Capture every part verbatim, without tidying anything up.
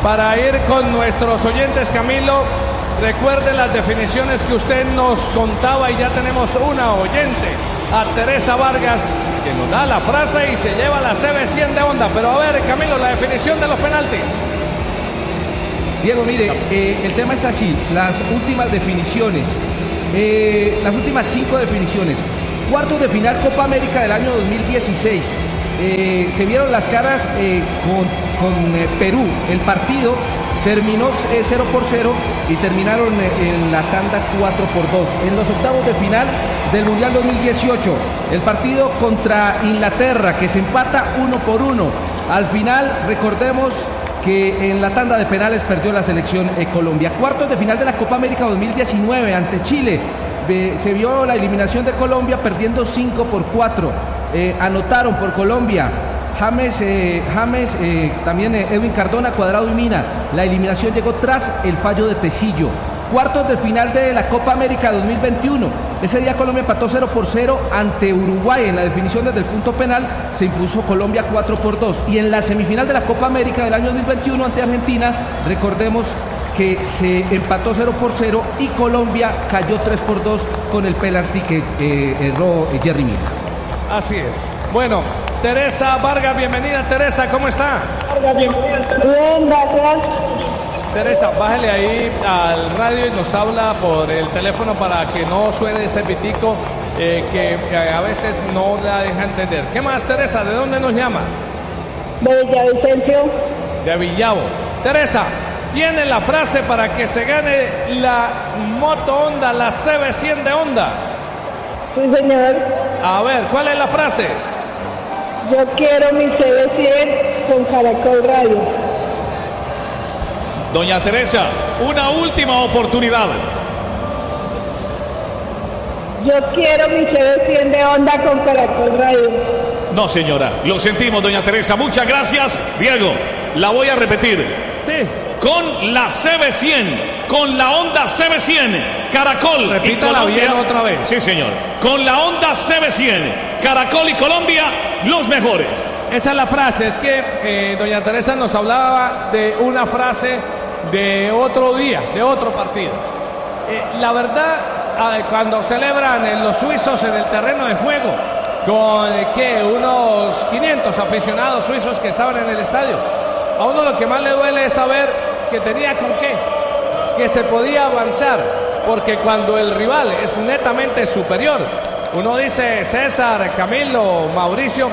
para ir con nuestros oyentes, Camilo. Recuerden las definiciones que usted nos contaba y ya tenemos una oyente, a Teresa Vargas, que nos da la frase y se lleva la C B cien de Honda. Pero a ver, Camilo, la definición de los penaltis. Diego, mire, eh, el tema es así, las últimas definiciones, eh, las últimas cinco definiciones. Cuartos de final Copa América del año dos mil dieciséis. Eh, se vieron las caras eh, con, con eh, Perú. El partido terminó eh, cero por cero y terminaron eh, en la tanda cuatro por dos. En los octavos de final del Mundial dos mil dieciocho, el partido contra Inglaterra, que se empata uno por uno. Al final, recordemos que en la tanda de penales perdió la selección eh, Colombia. Cuartos de final de la Copa América dos mil diecinueve ante Chile. Eh, se vio la eliminación de Colombia perdiendo cinco por cuatro. Eh, anotaron por Colombia James, eh, James eh, también eh, Edwin Cardona, Cuadrado y Mina. La eliminación llegó tras el fallo de Tecillo. Cuartos de final de la Copa América dos mil veintiuno. Ese día Colombia empató cero por cero ante Uruguay. En la definición desde el punto penal se impuso Colombia cuatro por dos. Y en la semifinal de la Copa América del año dos mil veintiuno ante Argentina, recordemos que se empató cero por cero y Colombia cayó tres por dos con el penalti que eh, erró Jerry Mina. Así es. Bueno, Teresa Vargas, bienvenida. Teresa, ¿cómo está? Bien, gracias. Teresa, bájale ahí al radio y nos habla por el teléfono para que no suene ese pitico eh, que eh, a veces no la deja entender. ¿Qué más, Teresa? ¿De dónde nos llama? De Villavicencio. De Villavo. Teresa, tiene la frase para que se gane la moto Honda, la C B cien de Honda. Sí, señor. A ver, ¿cuál es la frase? Yo quiero mi C B cien con Caracol Radio. Doña Teresa, una última oportunidad. Yo quiero mi C B cien de Honda con Caracol Radio. No, señora, lo sentimos, doña Teresa. Muchas gracias. Diego, la voy a repetir. Sí. Con la C B cien, con la Honda C B cien, Caracol y Colombia. Bien otra vez. Sí, señor. Con la Honda C B cien, Caracol y Colombia, los mejores. Esa es la frase. Es que eh, doña Teresa nos hablaba de una frase de otro día, de otro partido. Eh, la verdad, eh, cuando celebran en los suizos en el terreno de juego, con eh, ¿qué? unos quinientos aficionados suizos que estaban en el estadio, a uno lo que más le duele es saber que tenía con qué, que se podía avanzar, porque cuando el rival es netamente superior, uno dice, César, Camilo, Mauricio,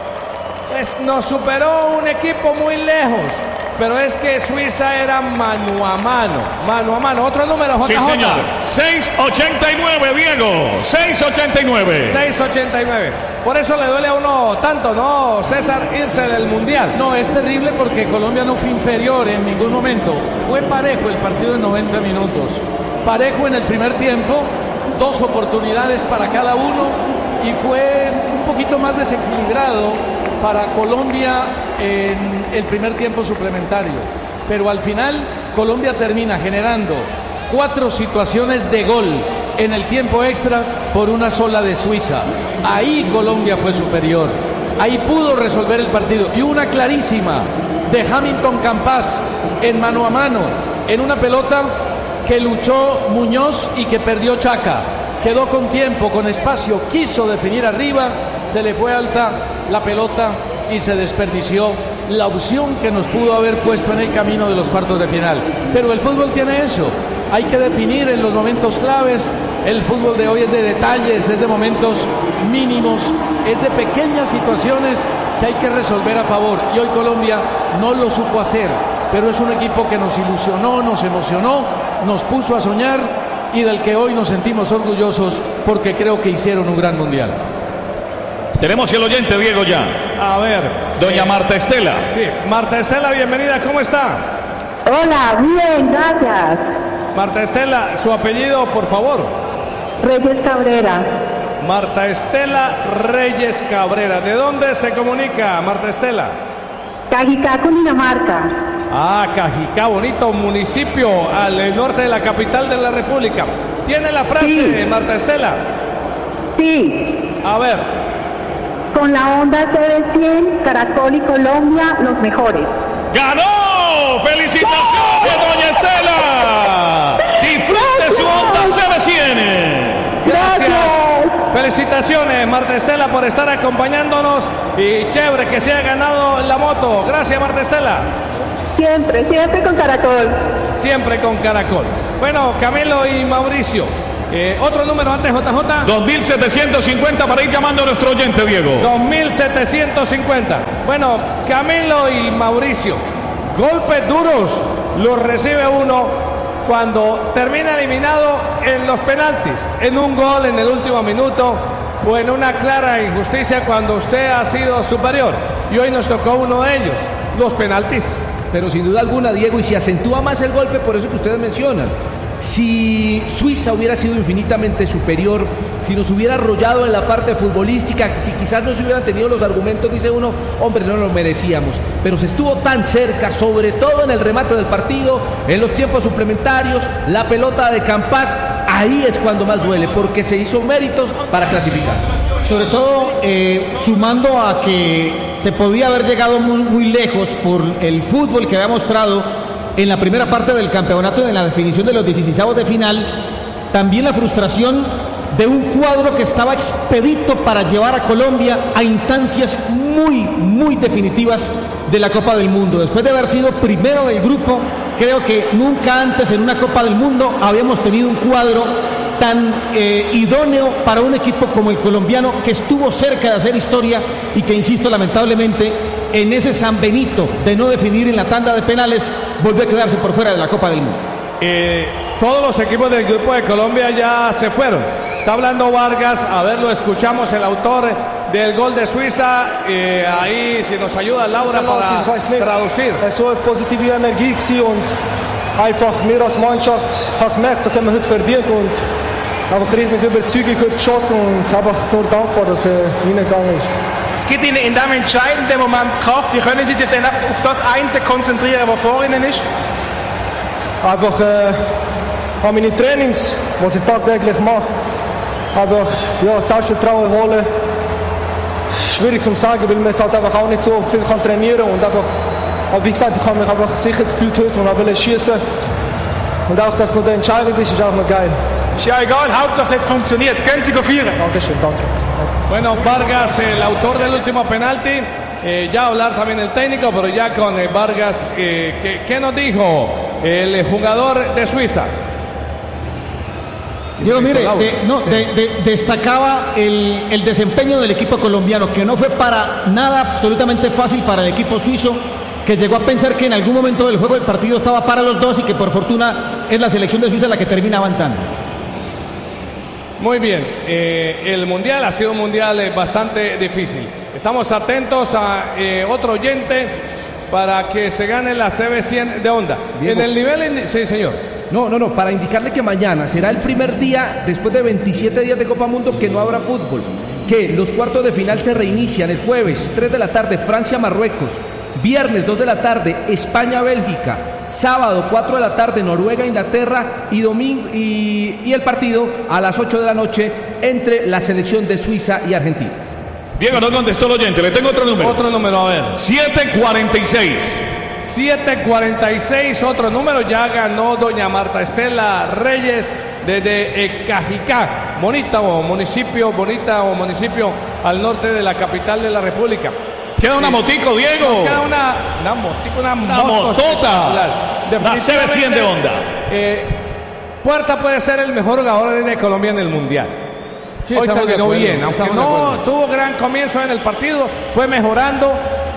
pues nos superó un equipo muy lejos, pero es que Suiza era mano a mano, mano a mano. Otro número, J J. Sí, señor. seis ochenta y nueve, Diego. seis ochenta y nueve. seis ochenta y nueve. Por eso le duele a uno tanto, ¿no, César, irse del Mundial? No, es terrible porque Colombia no fue inferior en ningún momento. Fue parejo el partido de noventa minutos. Parejo en el primer tiempo, dos oportunidades para cada uno y fue un poquito más desequilibrado para Colombia en el primer tiempo suplementario. Pero al final Colombia termina generando cuatro situaciones de gol en el tiempo extra por una sola de Suiza. Ahí Colombia fue superior. Ahí pudo resolver el partido. Y una clarísima de Hamilton Campas en mano a mano, en una pelota que luchó Muñoz y que perdió Chaca. Quedó con tiempo, con espacio, quiso definir arriba, se le fue alta la pelota y se desperdició la opción que nos pudo haber puesto en el camino de los cuartos de final. Pero el fútbol tiene eso, hay que definir en los momentos claves. El fútbol de hoy es de detalles, es de momentos mínimos, es de pequeñas situaciones que hay que resolver a favor, y hoy Colombia no lo supo hacer, pero es un equipo que nos ilusionó, nos emocionó, nos puso a soñar y del que hoy nos sentimos orgullosos porque creo que hicieron un gran mundial. Tenemos el oyente, Diego, ya. A ver. Doña eh, Marta Estela. Sí, Marta Estela, bienvenida, ¿cómo está? Hola, bien, gracias. Marta Estela, su apellido, por favor. Reyes Cabrera. Marta Estela Reyes Cabrera. ¿De dónde se comunica, Marta Estela? Cajicá, Cundinamarca. Ah, Cajicá, bonito municipio al norte de la capital de la República. ¿Tiene la frase, sí, Marta Estela? Sí. A ver. Con la Honda C B cien, Caracol y Colombia, los mejores. ¡Ganó! ¡Felicidades! ¡Felicitaciones, doña Estela! ¡Disfrute su Honda C B cien! Gracias. Felicitaciones, Marta Estela, por estar acompañándonos. Y chévere que se haya ganado la moto. Gracias, Marta Estela. Siempre, siempre con Caracol. Siempre con Caracol. Bueno, Camilo y Mauricio. Eh, otro número antes, J J. dos mil setecientos cincuenta para ir llamando a nuestro oyente, Diego. dos mil setecientos cincuenta. Bueno, Camilo y Mauricio. Golpes duros los recibe uno cuando termina eliminado en los penaltis, en un gol en el último minuto o en una clara injusticia cuando usted ha sido superior. Y hoy nos tocó uno de ellos, los penaltis. Pero sin duda alguna, Diego, y se acentúa más el golpe por eso que ustedes mencionan. Si Suiza hubiera sido infinitamente superior, si nos hubiera arrollado en la parte futbolística, si quizás no se hubieran tenido los argumentos, dice uno, hombre, no lo merecíamos. Pero se estuvo tan cerca, sobre todo en el remate del partido, en los tiempos suplementarios, la pelota de Campas, ahí es cuando más duele, porque se hizo méritos para clasificar. Sobre todo eh, sumando a que se podía haber llegado muy, muy lejos por el fútbol que había mostrado en la primera parte del campeonato, en la definición de los dieciseisavos de final, también la frustración de un cuadro que estaba expedito para llevar a Colombia a instancias muy, muy definitivas de la Copa del Mundo. Después de haber sido primero del grupo, creo que nunca antes en una Copa del Mundo habíamos tenido un cuadro tan eh, idóneo para un equipo como el colombiano, que estuvo cerca de hacer historia y que, insisto, lamentablemente en ese San Benito de no definir en la tanda de penales volvió a quedarse por fuera de la Copa del Mundo. Eh, todos los equipos del grupo de Colombia ya se fueron. Está hablando Vargas, a ver, lo escuchamos, el autor del gol de Suiza. Eh, ahí, si nos ayuda Laura para traducir. Es so eine positive Energie gewesen und einfach wir als Mannschaft haben gemerkt, das haben wir heute verdient und einfach richtig mit Überzeugung heute geschossen und einfach nur dankbar, dass er reingegangen ist. Es gibt Ihnen in diesem entscheidenden Moment Kraft. Wie können Sie sich denn auf das eine konzentrieren, was vor Ihnen ist? Einfach äh, an meine Trainings, was ich tagtäglich mache. Einfach ja, Selbstvertrauen holen. Schwierig zu sagen, weil man es halt einfach auch nicht so viel kann trainieren und einfach, aber wie gesagt, ich habe mich einfach sicher gefühlt heute und habe schießen. Und auch, dass noch der Entscheidung ist, ist auch noch geil. Ist ja egal, Hauptsache es hat funktioniert. Können Sie feiern. Dankeschön, danke. Bueno, Vargas, el autor del último penalti, eh, ya hablar también el técnico, pero ya con eh, Vargas, eh, ¿qué, ¿qué nos dijo el jugador de Suiza? Diego, mire, de, no, de, de, destacaba el, el desempeño del equipo colombiano, que no fue para nada absolutamente fácil para el equipo suizo, que llegó a pensar que en algún momento del juego el partido estaba para los dos y que por fortuna es la selección de Suiza la que termina avanzando. Muy bien, eh, el mundial ha sido un mundial eh, bastante difícil. Estamos atentos a eh, otro oyente para que se gane la C B cien de Honda. Diego. En el nivel, sí, señor. No, no, no, para indicarle que mañana será el primer día, después de veintisiete días de Copa Mundo, que no habrá fútbol. Que los cuartos de final se reinician el jueves, tres de la tarde, Francia-Marruecos. Viernes, dos de la tarde, España-Bélgica. Sábado, cuatro de la tarde, Noruega-Inglaterra. Y, domingo, y, y el partido a las ocho de la noche entre la selección de Suiza y Argentina. Diego, no contestó el oyente, le tengo otro número. Otro número, a ver. siete cuarenta y seis. siete cuarenta y seis, otro número, ya ganó doña Marta Estela Reyes desde Ecajicá, bonita o municipio, bonita o municipio al norte de la capital de la República. Queda una Sí. motico, Diego. Queda una, una motico, una, Una moto motota. espectacular. La C B cien de Honda. Eh, Puerta puede ser el mejor jugador de Colombia en el Mundial. Sí, Hoy estamos de terminó acuerdo, bien, aunque estamos de no acuerdo. tuvo gran comienzo en el partido, fue mejorando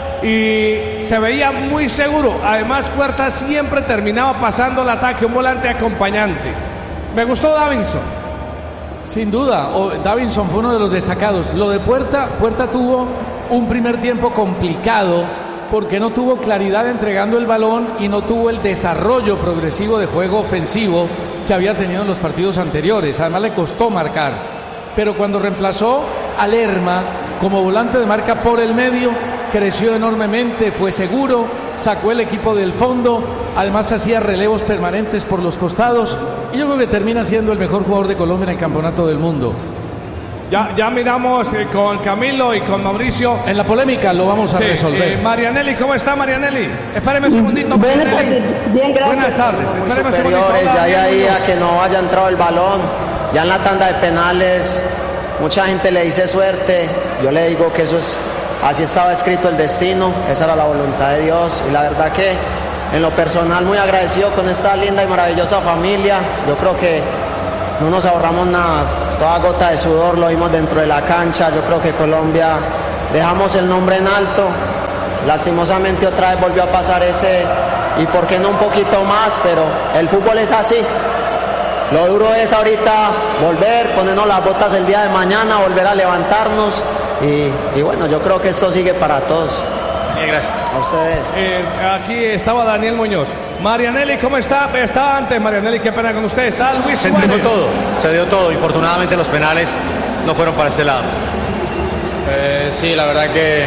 y se veía muy seguro. Además, Puerta siempre terminaba pasando el ataque, un volante acompañante. Me gustó Davinson. Sin duda, o- Davinson fue uno de los destacados. Lo de Puerta, Puerta tuvo un primer tiempo complicado porque no tuvo claridad entregando el balón y no tuvo el desarrollo progresivo de juego ofensivo que había tenido en los partidos anteriores. Además le costó marcar. Pero cuando reemplazó a Lerma como volante de marca por el medio, creció enormemente, fue seguro, sacó el equipo del fondo, además hacía relevos permanentes por los costados y yo creo que termina siendo el mejor jugador de Colombia en el Campeonato del Mundo. Ya, ya miramos eh, con Camilo y con Mauricio. En la polémica lo vamos a sí, resolver. Eh, Marianelli, ¿cómo está Marianelli? Espéreme un segundito. Buenas Marianelli. tardes, bien, gracias. Buenas tardes. Muy Espéreme un segundito. superiores, Hola, ya hay ahí Diego. a que no haya entrado el balón. Ya en la tanda de penales, mucha gente le dice suerte. Yo le digo que eso es, así estaba escrito el destino, esa era la voluntad de Dios. Y la verdad que en lo personal muy agradecido con esta linda y maravillosa familia. Yo creo que no nos ahorramos nada, toda gota de sudor lo vimos dentro de la cancha. Yo creo que Colombia dejamos el nombre en alto. Lastimosamente otra vez volvió a pasar ese, y por qué no un poquito más, pero el fútbol es así. Lo duro es ahorita volver, ponernos las botas el día de mañana, volver a levantarnos y, y bueno, yo creo que esto sigue para todos. Bien, gracias. A ustedes. Eh, aquí estaba Daniel Muñoz. Marianelli, ¿cómo está? Estaba antes, Marianelli, qué pena con usted. Está Luis Se Suárez. entregó todo, se dio todo. Infortunadamente los penales no fueron para este lado. Eh, sí, la verdad que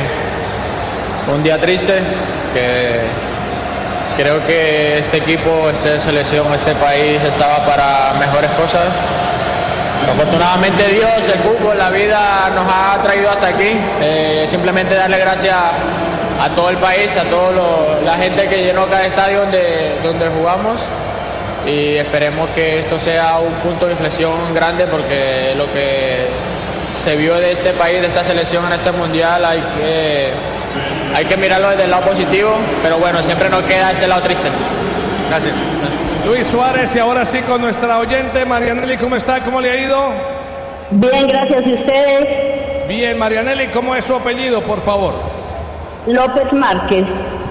un día triste, que creo que este equipo, esta selección, este país estaba para mejores cosas. Afortunadamente Dios, el fútbol, la vida nos ha traído hasta aquí. Eh, simplemente darle gracias a todo el país, a toda la gente que llenó cada estadio donde, donde jugamos, y esperemos que esto sea un punto de inflexión grande, porque lo que se vio de este país, de esta selección en este mundial, hay que, hay que mirarlo desde el lado positivo, pero bueno, siempre nos queda ese lado triste. Gracias. Luis Suárez, y ahora sí con nuestra oyente. Marianelli, ¿cómo está? ¿Cómo le ha ido? Bien, gracias. ¿Y ustedes? Bien, Marianelli, ¿cómo es su apellido, por favor? López Márquez.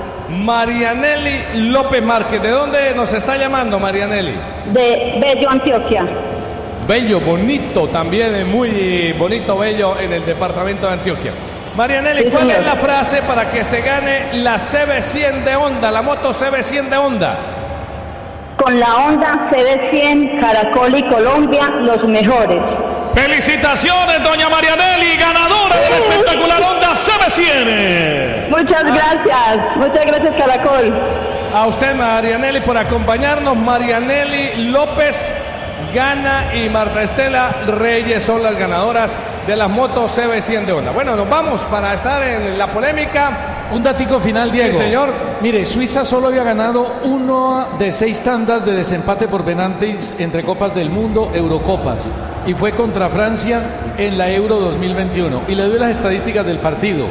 Marianelli López Márquez. ¿De dónde nos está llamando, Marianelli? De Bello, Antioquia. Bello, bonito también, es muy bonito, bello en el departamento de Antioquia. Marianelli, Sí, ¿cuál señor. es la frase para que se gane la C B cien de Honda, la moto C B cien de Honda? Con la Honda C B cien, Caracol y Colombia, los mejores. Felicitaciones, doña Marianelli, ganadora del espectacular Honda C B cien. Muchas gracias. Muchas gracias, Caracol. A usted, Marianelli, por acompañarnos. Marianelli López gana y Marta Estela Reyes son las ganadoras de las motos C B cien de Honda. Bueno, nos vamos para estar en la polémica. Un datico final, Diego. Sí, señor. Mire, Suiza solo había ganado uno de seis tandas de desempate por penaltis entre Copas del Mundo, Eurocopas, y fue contra Francia en la Euro dos mil veintiuno. Y le doy las estadísticas del partido.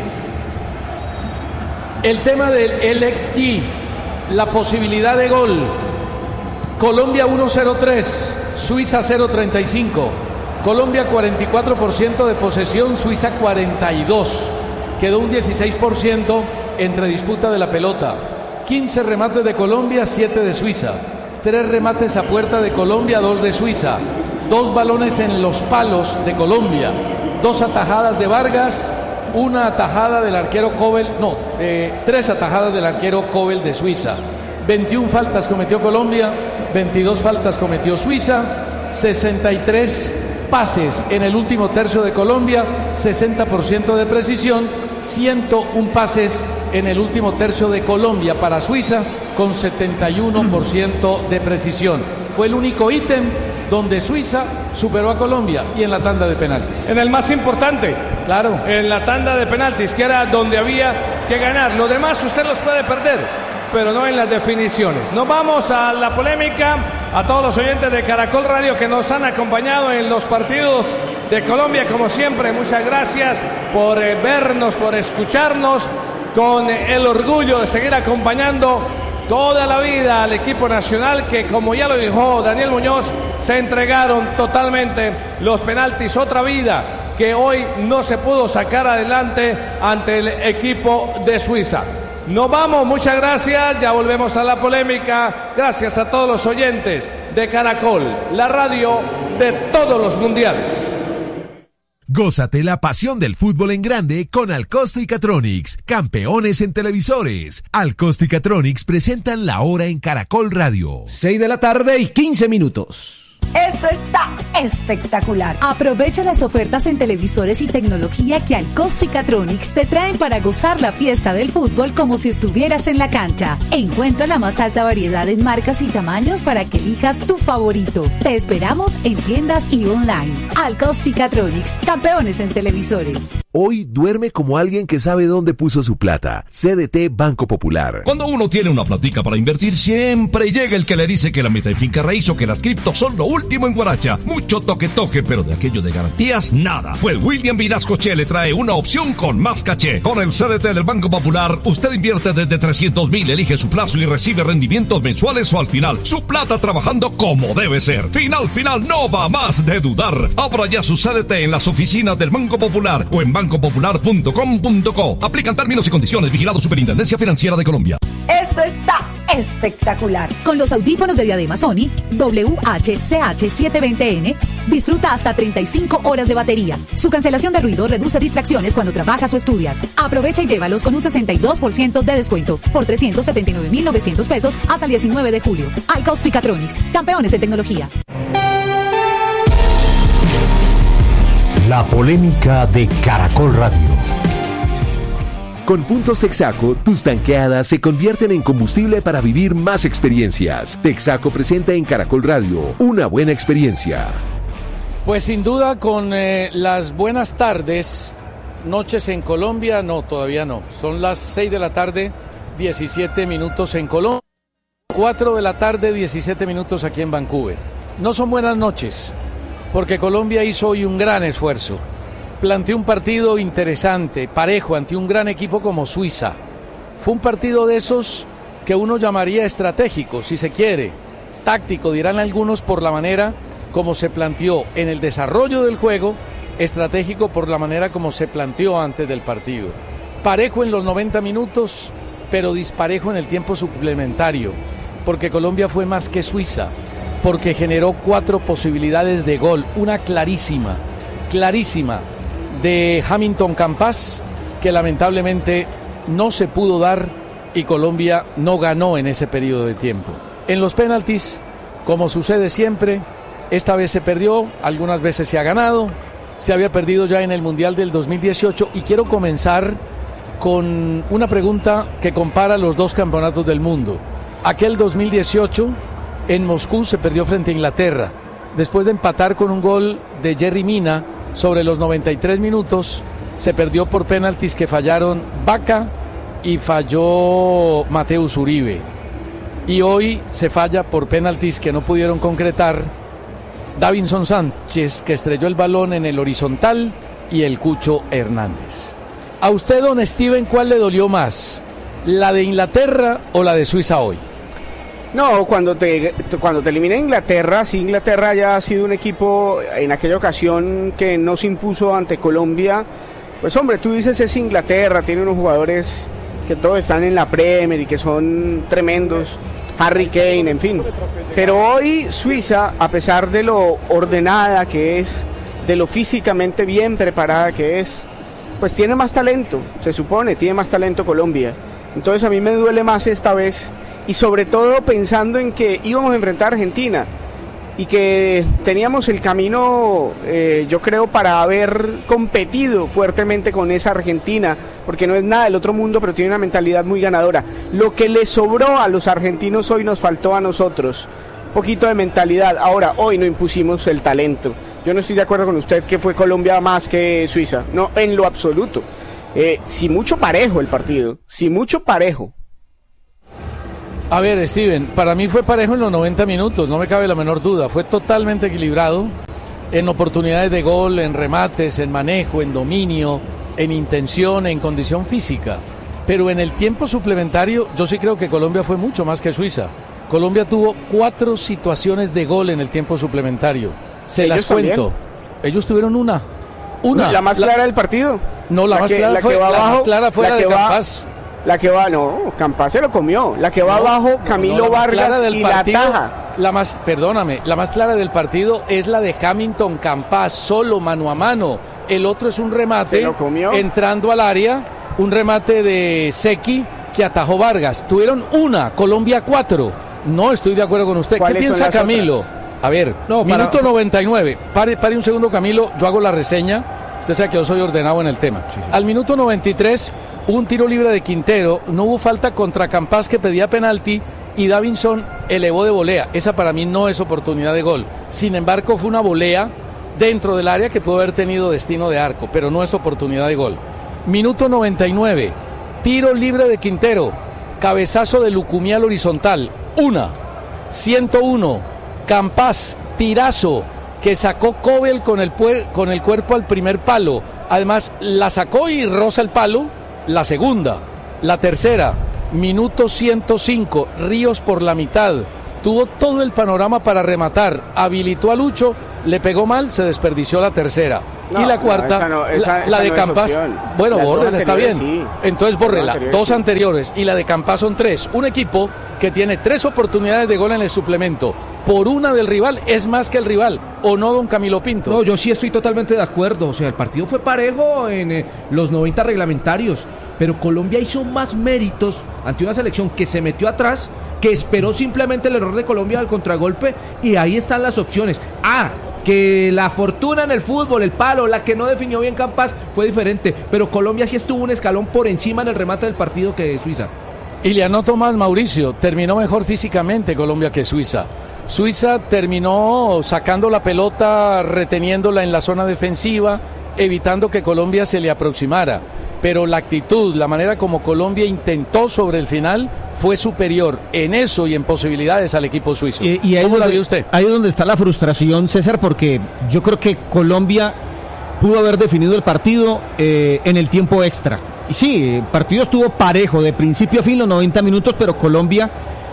El tema del L X G, la posibilidad de gol. Colombia uno cero tres, Suiza cero treinta y cinco. Colombia cuarenta y cuatro por ciento de posesión, Suiza cuarenta y dos por ciento. Quedó un dieciséis por ciento entre disputa de la pelota. quince remates de Colombia, siete de Suiza. tres remates a puerta de Colombia, dos de Suiza. dos balones en los palos de Colombia. dos atajadas de Vargas, una atajada del arquero Kobel, no, eh, tres atajadas del arquero Kobel de Suiza. veintiuna faltas cometió Colombia, veintidós faltas cometió Suiza, sesenta y tres pases en el último tercio de Colombia, sesenta por ciento de precisión, ciento uno pases en el último tercio de Colombia para Suiza, con setenta y uno por ciento de precisión. Fue el único ítem donde Suiza superó a Colombia, y en la tanda de penaltis. En el más importante. Claro. En la tanda de penaltis, que era donde había que ganar. Lo demás usted los puede perder, pero no en las definiciones. Nos vamos a la polémica. A todos los oyentes de Caracol Radio que nos han acompañado en los partidos de Colombia, como siempre, muchas gracias por eh, vernos, por escucharnos, con eh, el orgullo de seguir acompañando toda la vida al equipo nacional, que, como ya lo dijo Daniel Muñoz, se entregaron totalmente los penaltis. Otra vida que hoy no se pudo sacar adelante ante el equipo de Suiza. Nos vamos, muchas gracias, ya volvemos a la polémica. Gracias a todos los oyentes de Caracol, la radio de todos los mundiales. Gózate la pasión del fútbol en grande con Alcosto y Catronics, campeones en televisores. Alcosto y Catronics presentan la hora en Caracol Radio. seis de la tarde y quince minutos. Esto está espectacular. Aprovecha las ofertas en televisores y tecnología que Alcosto y Catronics te traen para gozar la fiesta del fútbol como si estuvieras en la cancha. Encuentra la más alta variedad en marcas y tamaños para que elijas tu favorito. Te esperamos en tiendas y online. Alcosto y Catronics, campeones en televisores. Hoy duerme como alguien que sabe dónde puso su plata. C D T Banco Popular. Cuando uno tiene una platica para invertir, siempre llega el que le dice que la meta en finca raíz o que las criptos son lo último en guaracha. Mucho toque toque, pero de aquello de garantías, nada. Pues William Vinascoche le trae una opción con más caché. Con el C D T del Banco Popular, usted invierte desde trescientos mil, elige su plazo y recibe rendimientos mensuales o al final. Su plata trabajando como debe ser. Final, final, no va más de dudar. Abra ya su C D T en las oficinas del Banco Popular o en banco popular punto com punto co. Aplican términos y condiciones. Vigilado Superintendencia Financiera de Colombia. Esto está espectacular. Con los audífonos de diadema Sony W H C H setecientos veinte N, disfruta hasta treinta y cinco horas de batería. Su cancelación de ruido reduce distracciones cuando trabajas o estudias. Aprovecha y llévalos con un sesenta y dos por ciento de descuento por trescientos setenta y nueve mil novecientos pesos hasta el diecinueve de julio. Alcosto y Catronics, campeones de tecnología. La polémica de Caracol Radio. Con Puntos Texaco, tus tanqueadas se convierten en combustible para vivir más experiencias. Texaco presenta en Caracol Radio una buena experiencia. Pues sin duda con eh, las buenas tardes, noches en Colombia, no, todavía no. Son las seis de la tarde, diecisiete minutos en Colombia, cuatro de la tarde, diecisiete minutos aquí en Vancouver. No son buenas noches, porque Colombia hizo hoy un gran esfuerzo. Planteó un partido interesante, parejo, ante un gran equipo como Suiza. Fue un partido de esos que uno llamaría estratégico, si se quiere. Táctico, dirán algunos, por la manera como se planteó en el desarrollo del juego. Estratégico por la manera como se planteó antes del partido. Parejo en los noventa minutos, pero disparejo en el tiempo suplementario. Porque Colombia fue más que Suiza. Porque generó cuatro posibilidades de gol. Una clarísima, clarísima. de Hamilton Campas, que lamentablemente no se pudo dar y Colombia no ganó en ese periodo de tiempo. En los penaltis, como sucede siempre, esta vez se perdió, algunas veces se ha ganado, se había perdido ya en el Mundial del dos mil dieciocho y quiero comenzar con una pregunta que compara los dos campeonatos del mundo. Aquel dos mil dieciocho en Moscú se perdió frente a Inglaterra, después de empatar con un gol de Jerry Mina. Sobre los noventa y tres minutos se perdió por penaltis que fallaron Vaca y falló Mateus Uribe. Y hoy se falla por penaltis que no pudieron concretar Davinson Sánchez, que estrelló el balón en el horizontal, y el Cucho Hernández. A usted, don Steven, ¿cuál le dolió más? ¿La de Inglaterra o la de Suiza hoy? No, cuando te cuando te elimina Inglaterra, sí, Inglaterra ya ha sido un equipo en aquella ocasión que no se impuso ante Colombia. Pues hombre, tú dices es Inglaterra, tiene unos jugadores que todos están en la Premier y que son tremendos, Harry Kane, en fin. Pero hoy Suiza, a pesar de lo ordenada que es, de lo físicamente bien preparada que es, pues tiene más talento, se supone, tiene más talento Colombia. Entonces a mí me duele más esta vez. Y sobre todo pensando en que íbamos a enfrentar a Argentina y que teníamos el camino, eh, yo creo, para haber competido fuertemente con esa Argentina, porque no es nada del otro mundo, pero tiene una mentalidad muy ganadora. Lo que le sobró a los argentinos hoy nos faltó a nosotros, un poquito de mentalidad. Ahora, hoy no impusimos el talento. Yo no estoy de acuerdo con usted que fue Colombia más que Suiza, no, en lo absoluto. Eh, si mucho parejo el partido, si mucho parejo. A ver, Steven, para mí fue parejo en los noventa minutos, no me cabe la menor duda. Fue totalmente equilibrado en oportunidades de gol, en remates, en manejo, en dominio, en intención, en condición física. Pero en el tiempo suplementario, yo sí creo que Colombia fue mucho más que Suiza. Colombia tuvo cuatro situaciones de gol en el tiempo suplementario. Se las cuento. También. Ellos tuvieron una. Una. ¿La más clara la, del partido? No, la, la más que, clara la fue, que va la abajo, más clara fue la, la de Campas. La que va, no, Campas se lo comió. La que va no, abajo, Camilo no, la Vargas del y partido, la taja. La más, perdóname, la más clara del partido es la de Hamilton Campas, solo mano a mano. El otro es un remate entrando al área, un remate de Seki que atajó Vargas. Tuvieron una, Colombia cuatro. No estoy de acuerdo con usted. ¿Qué piensa Camilo? Otras? A ver, no, minuto para... noventa y nueve. Pare, pare un segundo, Camilo, yo hago la reseña. Usted sabe que yo soy ordenado en el tema. Sí, sí. Al minuto noventa y tres, un tiro libre de Quintero. No hubo falta contra Campas, que pedía penalti, y Davinson elevó de volea. Esa para mí no es oportunidad de gol. Sin embargo, fue una volea dentro del área que pudo haber tenido destino de arco, pero no es oportunidad de gol. Minuto noventa y nueve, tiro libre de Quintero. Cabezazo de Lucumí al horizontal. Una. ciento uno. Campas, tirazo que sacó Cobel con el, con el cuerpo al primer palo. Además, la sacó y roza el palo. La segunda. La tercera. Minuto ciento cinco. Ríos por la mitad. Tuvo todo el panorama para rematar. Habilitó a Lucho. Le pegó mal. Se desperdició la tercera. No, y la cuarta, no, esa no, esa, la, esa la de no Campas, bueno, bórrela, está bien. Sí. Entonces bórrela, dos, dos anteriores y la de Campas son tres. Un equipo que tiene tres oportunidades de gol en el suplemento. Por una del rival es más que el rival, ¿o no, don Camilo Pinto? No, yo sí estoy totalmente de acuerdo. O sea, el partido fue parejo en eh, los noventa reglamentarios, pero Colombia hizo más méritos ante una selección que se metió atrás, que esperó simplemente el error de Colombia al contragolpe, y ahí están las opciones. Ah, que la fortuna en el fútbol, el palo, la que no definió bien Campas, fue diferente, pero Colombia sí estuvo un escalón por encima en el remate del partido que Suiza. Y le anotó más, Mauricio, terminó mejor físicamente Colombia que Suiza. Suiza terminó sacando la pelota, reteniéndola en la zona defensiva, evitando que Colombia se le aproximara. Pero la actitud, la manera como Colombia intentó sobre el final fue superior en eso y en posibilidades al equipo suizo. Y, y ahí ¿Cómo donde, la vio usted? Ahí es donde está la frustración, César, porque yo creo que Colombia pudo haber definido el partido eh, en el tiempo extra. Y sí, el partido estuvo parejo de principio a fin los noventa minutos, pero Colombia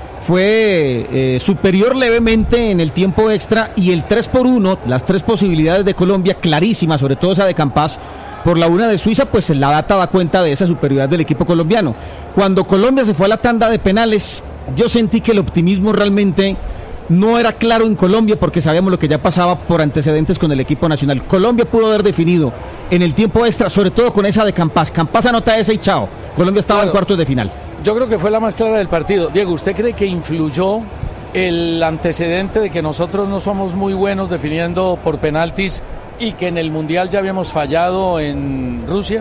fue eh, superior levemente en el tiempo extra, y el tres por uno, las tres posibilidades de Colombia clarísimas, sobre todo esa de Campas, por la una de Suiza, pues la data da cuenta de esa superioridad del equipo colombiano. Cuando Colombia se fue a la tanda de penales, yo sentí que el optimismo realmente no era claro en Colombia, porque sabíamos lo que ya pasaba por antecedentes con el equipo nacional. Colombia pudo haber definido en el tiempo extra, sobre todo con esa de Campas. Campas anota esa y chao. Colombia estaba claro, en cuartos de final. Yo creo que fue la más clara del partido. Diego, ¿usted cree que influyó el antecedente de que nosotros no somos muy buenos definiendo por penaltis y que en el Mundial ya habíamos fallado en Rusia?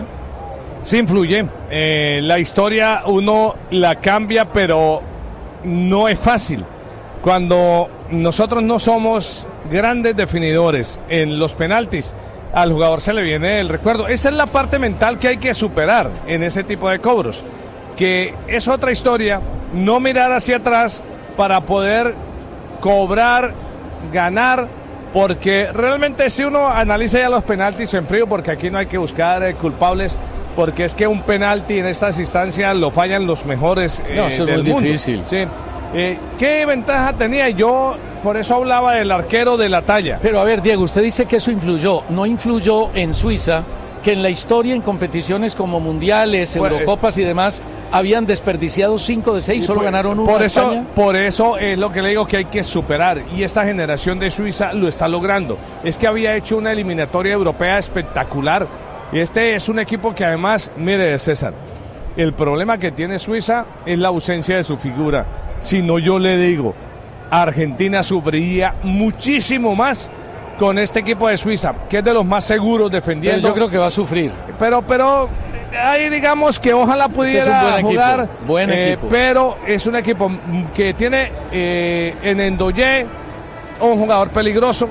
Sí influye. Eh, la historia uno la cambia, pero no es fácil. Cuando nosotros no somos grandes definidores en los penaltis, al jugador se le viene el recuerdo. Esa es la parte mental que hay que superar en ese tipo de cobros, que es otra historia, no mirar hacia atrás para poder cobrar, ganar, porque realmente si uno analiza ya los penaltis en frío, porque aquí no hay que buscar eh, culpables, porque es que un penalti en estas instancias lo fallan los mejores eh, no, eso es del muy mundo. Difícil. Sí. Eh, ¿Qué ventaja tenía? Yo por eso hablaba del arquero de la talla. Pero a ver, Diego, usted dice que eso influyó. No influyó en Suiza, que en la historia, en competiciones como mundiales, bueno, Eurocopas y demás, habían desperdiciado cinco de seis, solo pues, ganaron uno. Por eso, España. por eso es lo que le digo que hay que superar, y esta generación de Suiza lo está logrando. Es que había hecho una eliminatoria europea espectacular, y este es un equipo que además, mire, César, el problema que tiene Suiza es la ausencia de su figura. Si no, yo le digo, Argentina sufriría muchísimo más con este equipo de Suiza, que es de los más seguros defendiendo. Pero yo creo que va a sufrir. Pero, pero ahí digamos que ojalá pudiera buen jugar, equipo, buen eh, equipo. pero es un equipo que tiene eh, en Endoye un jugador peligroso,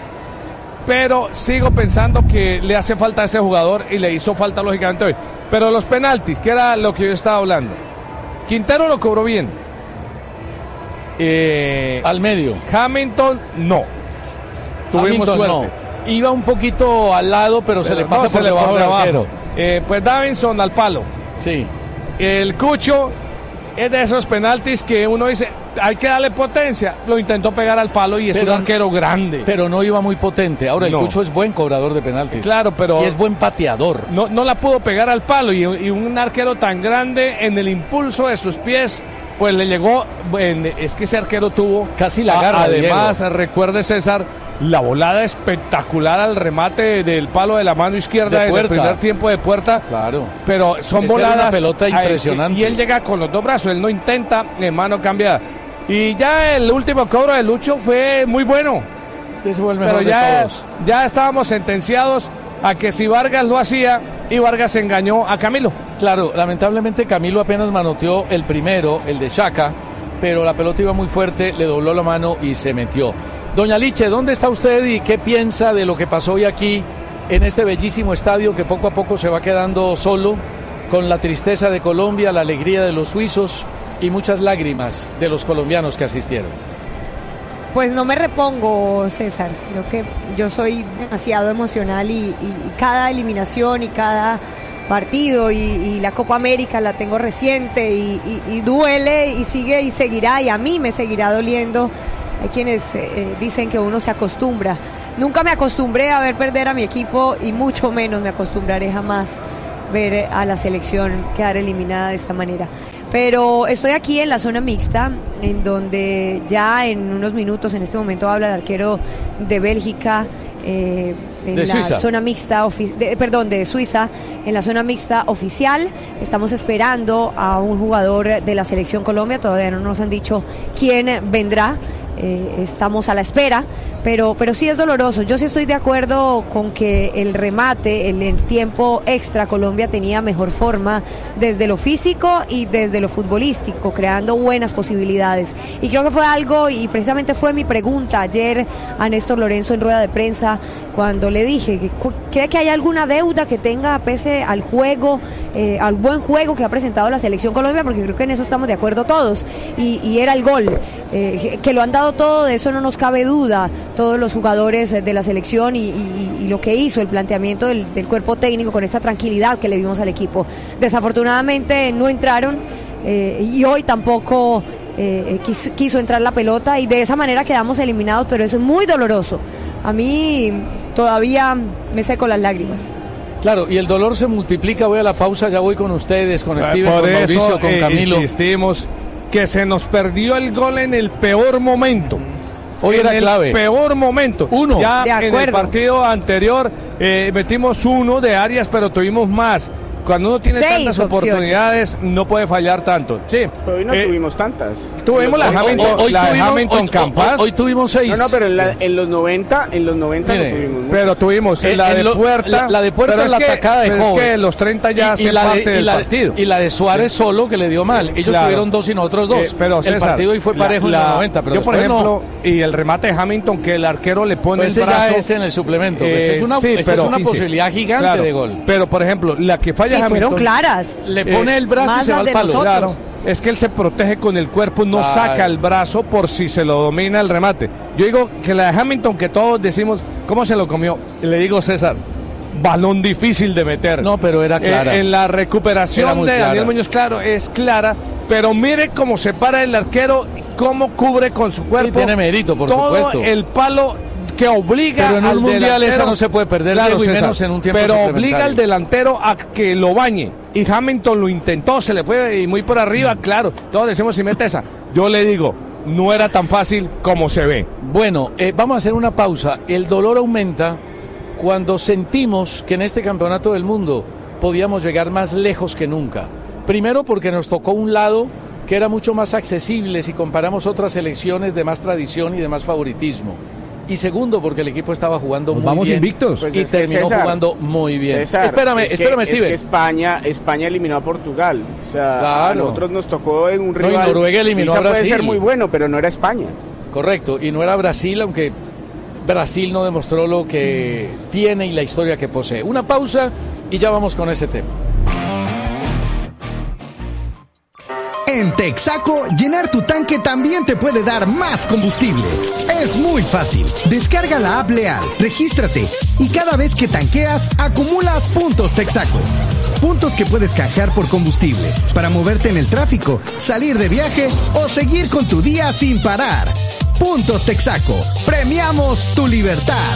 pero sigo pensando que le hace falta a ese jugador, y le hizo falta lógicamente hoy. Pero los penaltis, que era lo que yo estaba hablando, Quintero lo cobró bien. Eh, Al medio. Hamilton no. Tuvimos Hamilton, suerte. No. Iba un poquito al lado, pero, pero se le pasa no, por se debajo del arquero. Eh, pues Davinson al palo. Sí. El Cucho es de esos penaltis que uno dice, hay que darle potencia. Lo intentó pegar al palo y es pero, un arquero grande. Pero no iba muy potente. Ahora, el no. Cucho es buen cobrador de penaltis. Claro, pero... Y es buen pateador. No, no la pudo pegar al palo, y, y un arquero tan grande en el impulso de sus pies, pues le llegó, bueno, es que ese arquero tuvo casi la garra. Además, recuerde, César, la volada espectacular al remate del palo de la mano izquierda en el primer tiempo de Puerta. Claro. Pero son Esa voladas. Era una pelota impresionante. Y él llega con los dos brazos, él no intenta en mano cambiada. Y ya el último cobro de Lucho fue muy bueno. Sí, fue el mejor Pero de ya, todos. ya estábamos sentenciados a que si Vargas lo hacía, y Vargas engañó a Camilo. Claro, lamentablemente Camilo apenas manoteó el primero, el de Chaca, pero la pelota iba muy fuerte, le dobló la mano y se metió. Doña Liche, ¿dónde está usted y qué piensa de lo que pasó hoy aquí en este bellísimo estadio que poco a poco se va quedando solo, con la tristeza de Colombia, la alegría de los suizos y muchas lágrimas de los colombianos que asistieron? Pues no me repongo, César. Creo que yo soy demasiado emocional y, y, y cada eliminación y cada partido y, y la Copa América la tengo reciente y, y, y duele y sigue y seguirá, y a mí me seguirá doliendo. Hay quienes eh, dicen que uno se acostumbra. Nunca me acostumbré a ver perder a mi equipo y mucho menos me acostumbraré jamás ver a la selección quedar eliminada de esta manera. Pero estoy aquí en la zona mixta, en donde ya en unos minutos, en este momento habla el arquero de Bélgica, eh, en de la Suiza. zona mixta, ofi- de, perdón, de Suiza, en la zona mixta oficial. Estamos esperando a un jugador de la selección Colombia, todavía no nos han dicho quién vendrá. Eh, estamos a la espera, pero, pero sí es doloroso. Yo sí estoy de acuerdo con que el remate, el, el tiempo extra, Colombia tenía mejor forma desde lo físico y desde lo futbolístico, creando buenas posibilidades. Y creo que fue algo, y precisamente fue mi pregunta ayer a Néstor Lorenzo en rueda de prensa, cuando le dije que cree que hay alguna deuda que tenga pese al juego, eh, al buen juego que ha presentado la selección Colombia, porque creo que en eso estamos de acuerdo todos, y, y era el gol, eh, que lo han dado todo, de eso no nos cabe duda, todos los jugadores de la selección y, y, y lo que hizo el planteamiento del, del cuerpo técnico con esta tranquilidad que le vimos al equipo. Desafortunadamente no entraron, eh, y hoy tampoco eh, quiso, quiso entrar la pelota, y de esa manera quedamos eliminados, pero eso es muy doloroso. A mí todavía me seco las lágrimas. Claro, y el dolor se multiplica. Voy a la pausa, ya voy con ustedes, con Steven, Por con eso, Mauricio, con eh, Camilo. insistimos que se nos perdió el gol en el peor momento. Hoy en era el clave. peor momento. Uno. Ya De en el acuerdo. partido anterior eh, metimos uno de Arias, pero tuvimos más. Cuando uno tiene Seis tantas opciones. oportunidades, no puede fallar tanto. Sí. Pero hoy no Eh, tuvimos tantas. Tuvimos la Hoy- Hamilton, hoy la de tuvimos- Hamilton hoy- Campas. hoy- hoy tuvimos seis. No, no, pero en, la- en los noventa, en los noventa Mire, no tuvimos muchas. Pero tuvimos En- la en de lo- Puerta. la- la de Puerta pero es la que- atacada de pero es Joven. que los treinta ya y, y hacen la parte de, y, del la, partido. y la de Suárez solo, que le dio mal. Ellos Claro. tuvieron dos y nosotros dos. Eh, pero el César, partido hoy fue la- parejo la- en los noventa, pero yo por después ejemplo, no. y el remate de Hamilton que el arquero le pone Pues el ese ya brazo. es en el suplemento. eh, Esa es una, sí, esa pero- es una sí, posibilidad gigante claro. de gol. Pero por ejemplo, la que falla Sí, Hamilton, fueron claras. Le pone el brazo y Más se va las al de palo. nosotros. Claro, es que él se protege con el cuerpo, no Ay. saca el brazo por si se lo domina el remate. Yo digo que la de Hamilton, que todos decimos, ¿cómo se lo comió? Le digo, César, balón difícil de meter. No, pero era clara. Eh, en la Era recuperación muy de Daniel clara. Muñoz, claro, es clara, pero mire cómo se para el arquero, cómo cubre con su cuerpo. tiene mérito, por todo supuesto. el palo que obliga Pero en un al mundial delantero, esa no se puede perder, claro, Diego, y César, menos en un tiempo pero suplementario. obliga al delantero a que lo bañe, y Hamilton lo intentó, se le fue y muy por arriba, claro, todos decimos si mete esa. Yo le digo, no era tan fácil como se ve. Bueno, eh, vamos a hacer una pausa. El dolor aumenta cuando sentimos que en este campeonato del mundo podíamos llegar más lejos que nunca. Primero porque nos tocó un lado que era mucho más accesible si comparamos otras selecciones de más tradición y de más favoritismo. Y segundo porque el equipo estaba jugando muy vamos bien. invictos. Pues y es que, terminó César, jugando muy bien. César, espérame, es que- espérame, es Steven. que España, España eliminó a Portugal. O sea, a Claro. nosotros nos tocó en un No, y rival. Noruega eliminó Suiza a Brasil. puede ser muy bueno, pero no era España. Correcto, y no era Brasil, aunque Brasil no demostró lo que tiene y la historia que posee. Una pausa y ya vamos con ese tema. En Texaco, llenar tu tanque también te puede dar más combustible. Es muy fácil. Descarga la app Leal, regístrate y cada vez que tanqueas, acumulas puntos Texaco. Puntos que puedes canjear por combustible para moverte en el tráfico, salir de viaje o seguir con tu día sin parar. Puntos Texaco. Premiamos tu libertad.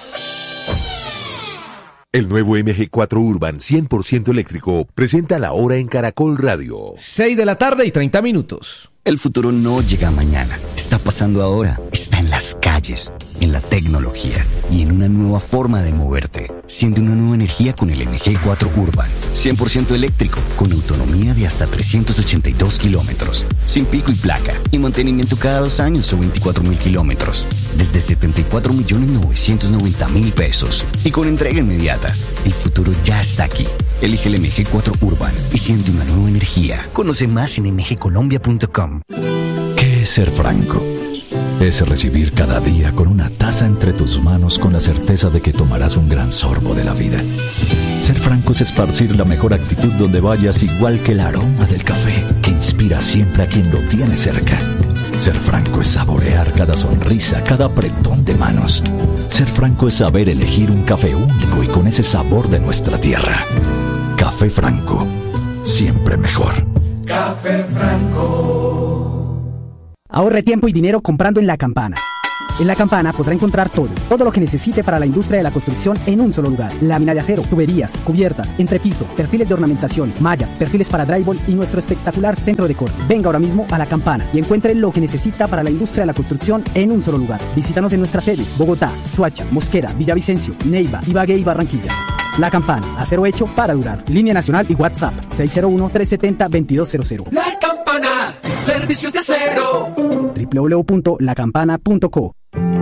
El nuevo M G cuatro Urban cien por ciento eléctrico presenta la hora en Caracol Radio. seis de la tarde y treinta minutos. El futuro no llega mañana, está pasando ahora, está en las calles, en la tecnología y en una nueva forma de moverte. Siente una nueva energía con el M G cuatro Urban, cien por ciento eléctrico, con autonomía autonomía de hasta trescientos ochenta y dos kilómetros, sin pico y placa, y mantenimiento cada dos años o veinticuatro mil kilómetros, desde setenta y cuatro millones novecientos noventa mil pesos, y con entrega inmediata. El futuro ya está aquí. Elige el M G cuatro Urban y siente una nueva energía. Conoce más en m g colombia punto com. ¿Qué es ser franco? Es recibir cada día con una taza entre tus manos con la certeza de que tomarás un gran sorbo de la vida. Ser franco es esparcir la mejor actitud donde vayas, igual que el aroma del café, que inspira siempre a quien lo tiene cerca. Ser franco es saborear cada sonrisa, cada apretón de manos. Ser franco es saber elegir un café único y con ese sabor de nuestra tierra. Café Franco, siempre mejor. Café Franco. Ahorre tiempo y dinero comprando en La Campana. En La Campana podrá encontrar todo, todo lo que necesite para la industria de la construcción en un solo lugar. Lámina de acero, tuberías, cubiertas, entrepiso, perfiles de ornamentación, mallas, perfiles para drywall y nuestro espectacular centro de corte. Venga ahora mismo a La Campana y encuentre lo que necesita para la industria de la construcción en un solo lugar. Visítanos en nuestras sedes: Bogotá, Soacha, Mosquera, Villavicencio, Neiva, Ibagué y Barranquilla. La Campana, acero hecho para durar. Línea nacional y WhatsApp seis cero uno, tres siete cero, dos dos cero cero. La Campana, servicios de acero. doble u doble u doble u punto la campana punto co.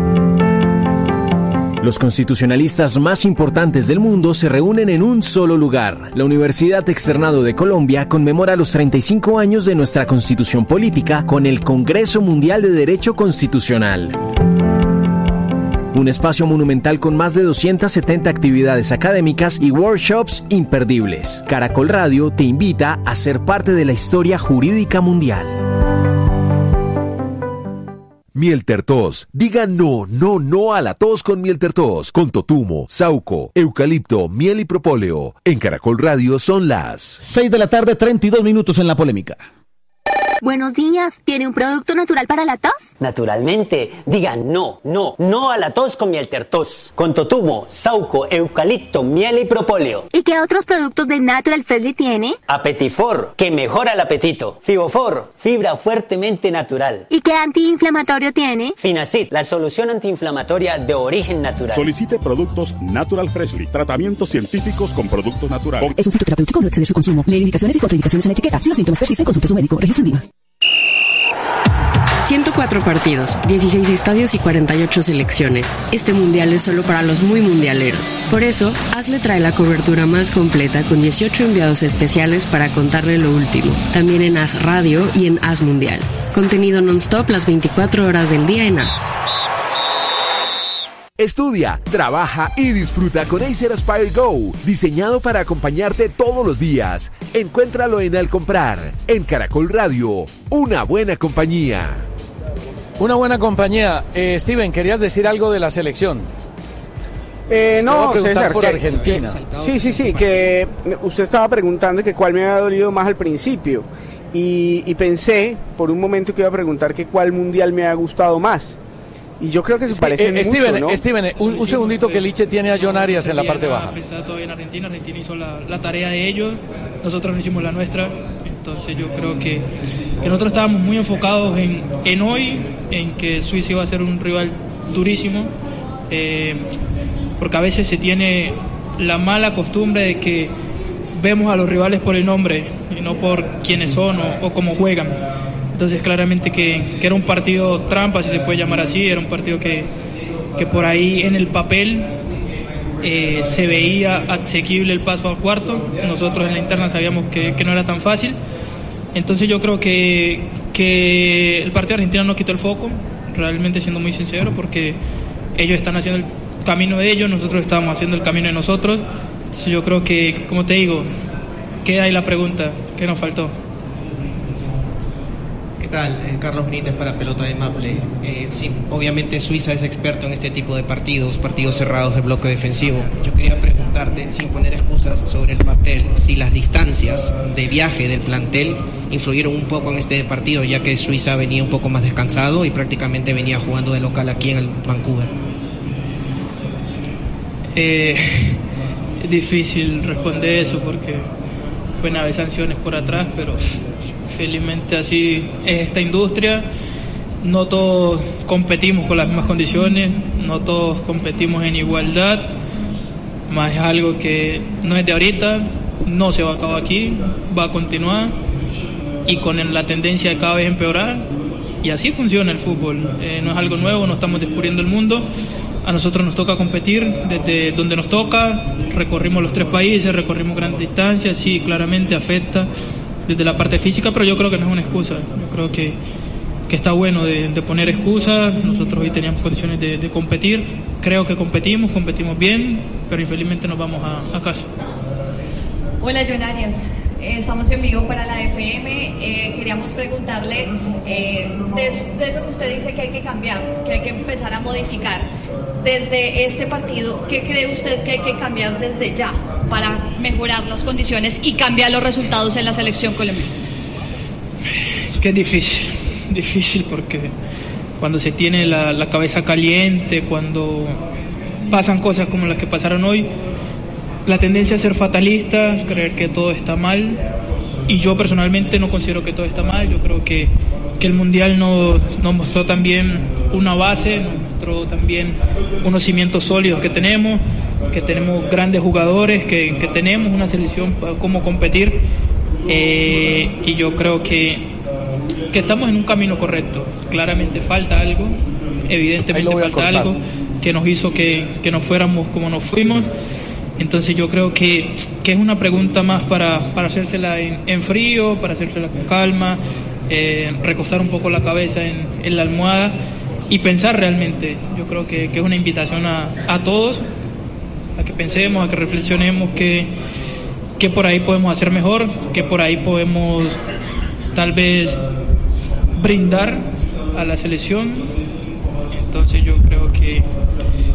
Los constitucionalistas más importantes del mundo se reúnen en un solo lugar. La Universidad Externado de Colombia conmemora los treinta y cinco años de nuestra Constitución Política con el Congreso Mundial de Derecho Constitucional. Un espacio monumental con más de doscientas setenta actividades académicas y workshops imperdibles. Caracol Radio te invita a ser parte de la historia jurídica mundial. Miel Tertos. Diga no, no, no a la tos con Miel Tertos. Con totumo, sauco, eucalipto, miel y propóleo. En Caracol Radio son las seis de la tarde, treinta y dos minutos en la polémica. Buenos días, ¿tiene un producto natural para la tos? Naturalmente, diga no, no, no a la tos con Miel Tertos. Con totumo, sauco, eucalipto, miel y propóleo. ¿Y qué otros productos de Natural Freshly tiene? Apetifor, que mejora el apetito. Fibofor, fibra fuertemente natural. ¿Y qué antiinflamatorio tiene? Finacid, la solución antiinflamatoria de origen natural. Solicite productos Natural Freshly, tratamientos científicos con productos naturales. Es un fitoterapéutico, no exceder su consumo. Lee indicaciones y contraindicaciones en la etiqueta. Si los síntomas persisten, consulte a su médico. Registro en ciento cuatro partidos, dieciséis estadios y cuarenta y ocho selecciones. Este mundial es solo para los muy mundialeros. Por eso, Hazle trae la cobertura más completa con dieciocho enviados especiales para contarle lo último. También en Haz Radio y en Haz Mundial. Contenido non-stop las veinticuatro horas del día en Haz. Estudia, trabaja y disfruta con Acer Aspire Go, diseñado para acompañarte todos los días. Encuéntralo en Al Comprar, en Caracol Radio, una buena compañía. Una buena compañía. Eh, Steven, ¿querías decir algo de la selección? Eh, no, Te voy a preguntar César, por que- Argentina. Sí, sí, sí, que usted estaba preguntando que cuál me había dolido más al principio. Y, y pensé por un momento que iba a preguntar que cuál mundial me ha gustado más. Y yo creo que se Sí, parecen eh, mucho, Steven, ¿no? Steven, eh, un, un segundito que Liche tiene a John Arias en la parte baja. Pensaba todavía en Argentina, Argentina hizo la, la tarea de ellos, nosotros no hicimos la nuestra, entonces yo creo que, que nosotros estábamos muy enfocados en, en hoy, en que Suiza iba a ser un rival durísimo, eh, porque a veces se tiene la mala costumbre de que vemos a los rivales por el nombre y no por quiénes son o, o cómo juegan. Entonces claramente que, que era un partido trampa, si se puede llamar así, era un partido que, que por ahí en el papel eh, se veía asequible el paso al cuarto. Nosotros en la interna sabíamos que, que no era tan fácil. Entonces yo creo que, que el partido argentino no quitó el foco, realmente siendo muy sincero, porque ellos están haciendo el camino de ellos, nosotros estamos haciendo el camino de nosotros. Entonces yo creo que, como te digo, queda ahí la pregunta, ¿qué nos faltó? ¿Qué tal? Eh, Carlos Benítez para Pelota de Maple. Eh, sí, obviamente Suiza es experto en este tipo de partidos, partidos cerrados de bloque defensivo. Yo quería preguntarte, sin poner excusas sobre el papel, si las distancias de viaje del plantel influyeron un poco en este partido, ya que Suiza venía un poco más descansado y prácticamente venía jugando de local aquí en el Vancouver. Eh, es difícil responder eso porque pueden haber sanciones por atrás, pero felizmente así es esta industria. No todos competimos con las mismas condiciones, no todos competimos en igualdad, más es algo que no es de ahorita. no se va a acabar aquí, va a continuar y con la tendencia de cada vez empeorar, y así funciona el fútbol. Eh, no es algo nuevo, no estamos descubriendo el mundo. A nosotros nos toca competir desde donde nos toca, recorrimos los tres países, recorrimos grandes distancias, sí, claramente afecta desde la parte física, pero yo creo que no es una excusa. Yo creo que, que está bueno de, de poner excusas. Nosotros hoy teníamos condiciones de, de competir, creo que competimos, competimos bien, pero infelizmente nos vamos a, a casa. Hola, John Arias. Eh, estamos en vivo para la F M. Eh, queríamos preguntarle eh, de, de eso que usted dice que hay que cambiar, que hay que empezar a modificar. Desde este partido, ¿qué cree usted que hay que cambiar desde ya para mejorar las condiciones y cambiar los resultados en la selección colombiana? Que es difícil, difícil porque cuando se tiene la, la cabeza caliente, cuando pasan cosas como las que pasaron hoy, la tendencia a ser fatalista, creer que todo está mal, y yo personalmente no considero que todo está mal. Yo creo que, que el Mundial nos, nos mostró también una base, nos mostró también unos cimientos sólidos que tenemos, que tenemos grandes jugadores, que, que tenemos una selección para cómo competir, eh, y yo creo que, que estamos en un camino correcto. Claramente falta algo, evidentemente falta algo que nos hizo que, que nos fuéramos como nos fuimos. Entonces yo creo que, que es una pregunta más para, para hacérsela en, en frío, para hacérsela con calma, eh, recostar un poco la cabeza en, en la almohada y pensar realmente. Yo creo que, que es una invitación a, a todos, a que pensemos, a que reflexionemos que, que por ahí podemos hacer mejor, que por ahí podemos tal vez brindar a la selección. Entonces yo creo que